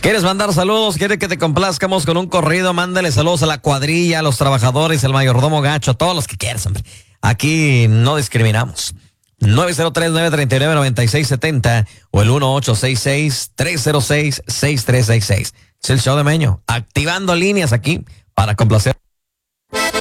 ¿Quieres mandar saludos? ¿Quieres que te complazcamos con un corrido? Mándale saludos a la cuadrilla, a los trabajadores, al mayordomo gacho, a todos los que quieras, hombre. Aquí no discriminamos. 903-939-9670 o el 1866-306-6366. Es el show de Meño, activando líneas aquí para complacer.